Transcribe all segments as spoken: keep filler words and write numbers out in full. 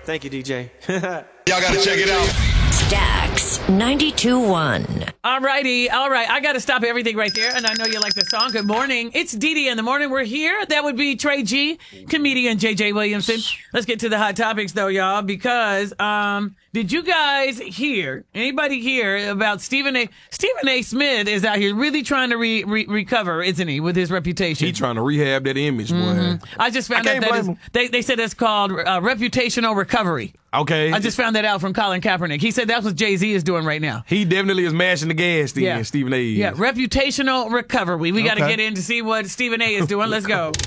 Thank you, D J. Y'all got to check it out. Stax ninety-two point one. All righty. All right. I got to stop everything right there. And I know you like the song. Good morning. It's Dee Dee in the morning. We're here. That would be Trey G, comedian J J Williamson. Let's get to the hot topics, though, y'all, because um, did you guys hear, anybody hear about Stephen A. Stephen A. Smith is out here really trying to re- re- recover, isn't he, with his reputation? He trying to rehab that image, boy. Mm-hmm. I just found I out that is, him. they, they said it's called uh, reputational recovery. Okay. I just found that out from Colin Kaepernick. He said that's what Jay-Z is doing right now. He definitely is mashing the gas, then, Yeah. Stephen A. is. Yeah, reputational recovery. We got to Okay. get in to see what Stephen A. is doing. Let's go.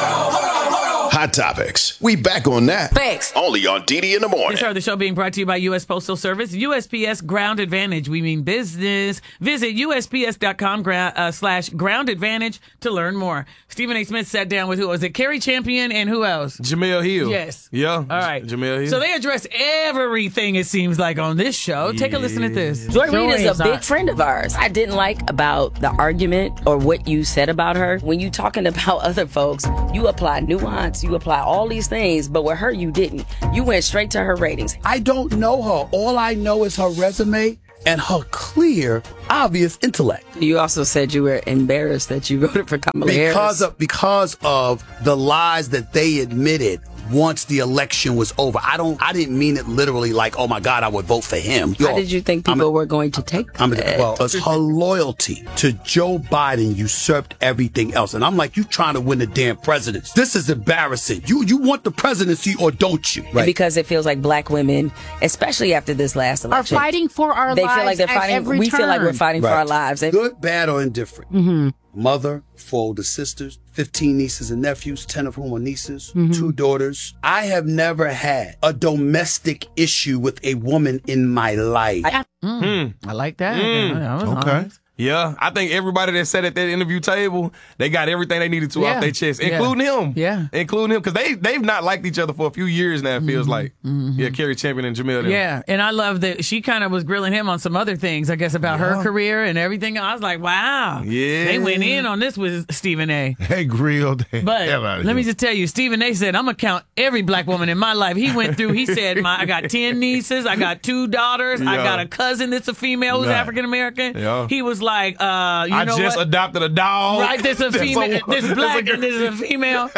Hot Topics. We back on that. Thanks. Only on D D in the morning. This hour of the show being brought to you by U S Postal Service. U S P S Ground Advantage. We mean business. Visit U S P S dot com gra- uh, slash Ground Advantage to learn more. Stephen A. Smith sat down with who? Was it Kerry Champion and who else? Jamel Hill. Yes. Yeah. All right. Jamel Hill. So they address everything, it seems like, on this show. Take a listen at this. Joy Reid is a Joy big friend of ours. I didn't like about the argument or what you said about her. When you talking about other folks, you apply nuance, you apply all these things, but with her, you didn't. You went straight to her ratings. I don't know her. All I know is her resume and her clear, obvious intellect. You also said you were embarrassed that you voted for Kamala Harris. Because of, because of the lies that they admitted once the election was over. I don't. I didn't mean it literally like, oh my God, I would vote for him. How did you think people I'm a, were going to take I'm a, that? well, it's her loyalty to Joe Biden usurped everything else. And I'm like, you trying to win the damn presidency. This is embarrassing. You you want the presidency or don't you? Right. Because it feels like black women, especially after this last election, are fighting for our they lives. Feel like they're at fighting. every we turn. feel like we're fighting Right. for our lives. And good, bad, or indifferent. Mm-hmm. Mother, four older sisters, fifteen nieces and nephews, ten of whom are nieces, Mm-hmm. two daughters. I have never had a domestic issue with a woman in my life. I, mm, I like that. Mm. That was Okay. honest. Yeah, I think everybody that sat at that interview table, they got everything they needed to Yeah. off their chest, Yeah. including him. Yeah. Including him, because they, they've not liked each other for a few years now, it feels like. Yeah, Kerry Champion and Jamel. them. Yeah, and I love that she kind of was grilling him on some other things, I guess, about her career and everything. I was like, wow. Yeah. They went in on this with Stephen A. They grilled the But hell out of let me him. just tell you, Stephen A. said, I'm going to count every black woman in my life. He went through, he said, my, I got ten nieces, I got two daughters, I Yeah. got a cousin that's a female who's Right. African-American. Yeah. He was like, uh, you I know just what? adopted a dog. Right, there's a That's female, a- this that's black a and this is a female.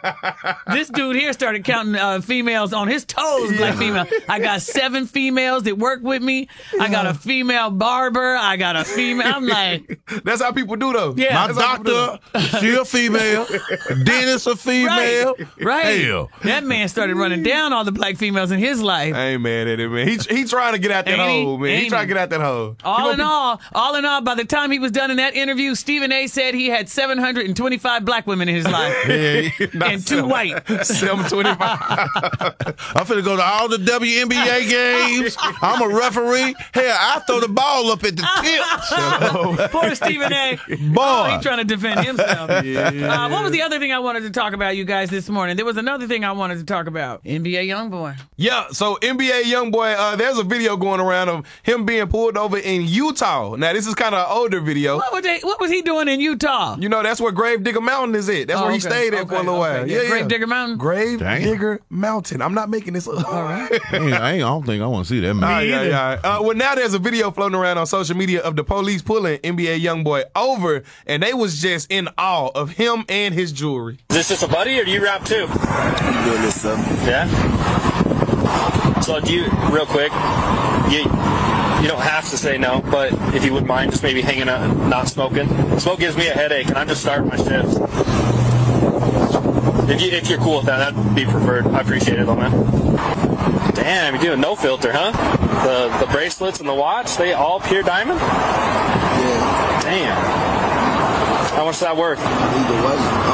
This dude here started counting uh, females on his toes, black female. I got seven females that work with me. I got a female barber. I got a female. I'm like, That's how people do, though. Yeah. My That's how people doctor, she a female. Dentist a female. right, right. Hell. That man started running down all the black females in his life. I ain't mad at it, man. He he trying to get out that Ain't he? hole, man. Ain't He trying he? to get out that hole. He All gonna in be- all, all in all, by the time he was done in that interview, Stephen A. said he had seven hundred twenty-five black women in his life. And two white. seven twenty-five. I'm finna go to all the W N B A games. I'm a referee. Hell, I throw the ball up at the tip. Poor Stephen A. Boy. Oh, he's trying to defend himself. Uh, what was the other thing I wanted to talk about, you guys, this morning? There was another thing I wanted to talk about. N B A YoungBoy. Yeah, so N B A YoungBoy, uh, there's a video going around of him being pulled over in Utah. Now, this is kind of an older video. What was, they, what was he doing in Utah? You know, that's where Grave Digger Mountain is at. That's Oh, where he okay, stayed at okay, for a little while. okay. Yeah, Grave Digger Mountain? Grave Dang. Digger Mountain. I'm not making this up. All right. I, ain't- I, ain't- I don't think I want to see that, man. Ah, yeah, yeah. Uh, well, now there's a video floating around on social media of the police pulling N B A YoungBoy over, and they was just in awe of him and his jewelry. Is this just a buddy, or do you rap too? I'm doing this stuff. Yeah. So do you, real quick, you you don't have to say no, but if you wouldn't mind, just maybe hanging out and not smoking. Smoke gives me a headache, and I'm just starting my shifts. If you if you're cool with that, that'd be preferred. I appreciate it, though, man. Damn, you're doing no filter, huh? The the bracelets and the watch, they all pure diamond. Yeah. Damn. How much is that worth? Either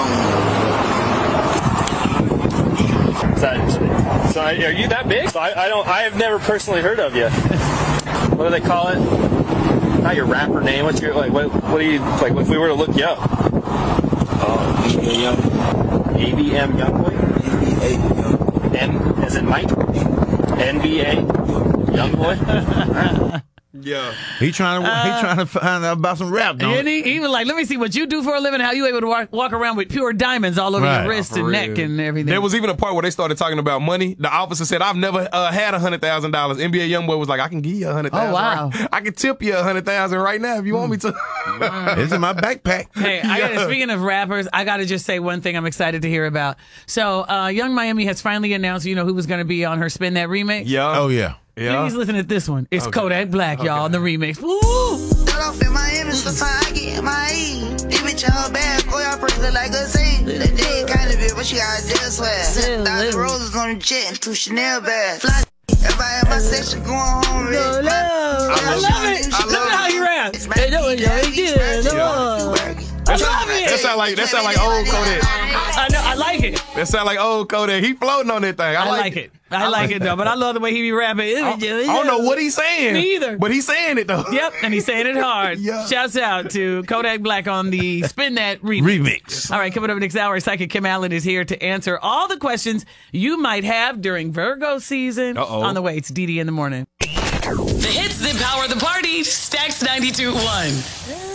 was, I don't know. Is that, so are you that big? So I, I don't. I have never personally heard of you. What do they call it? Not your rapper name. What's your like? What? What do you like? If we were to look you up, Uh, A B A Young. A B M Youngboy. A B A Young. N as in Mike. N B A Youngboy. Yeah. He trying to he trying to find out about some rap, don't And he, he was like, let me see what you do for a living, how you able to walk, walk around with pure diamonds all over Right. your wrist For and real. neck and everything. There was even a part where they started talking about money. The officer said, I've never uh, had one hundred thousand dollars. N B A Youngboy was like, I can give you one hundred thousand dollars. Oh, wow. Right. I can tip you one hundred thousand dollars right now if you want me to. It's in my backpack. Hey, I gotta, Yeah. speaking of rappers, I got to just say one thing I'm excited to hear about. So, uh, Young Miami has finally announced, you know, who was going to be on her Spin That remix. Yeah. Oh yeah. Yeah. Please listen to this one. It's Okay. Kodak Black, y'all, on the remix. Woo! Start off in Miami, so time I get my E. This bitch all bad, boy, I pretty look like a Z. That day kind of bit, but she got a deal swag. Sent thousand roses on the jet and two Chanel bags. Fly, everybody in my section going home, rich. I love it. I Look love at how you rap. Hey, no, yeah, he did. No. That sound, love it. that sound like that sound like old Kodak. I know. I like it. That sound like old Kodak. He floating on that thing. I, I like it. I like it though, but I love the way he be rapping. I, I don't know what he's saying. Me either. But he's saying it though. Yep, and he's saying it hard. Yeah. Shouts out to Kodak Black on the Spin That remix. Remix. All right, coming up next hour, Psychic Kim Allen is here to answer all the questions you might have during Virgo season. Uh-oh. On the way, it's Dee Dee in the morning. The hits that power the party. Stacks ninety-two point one.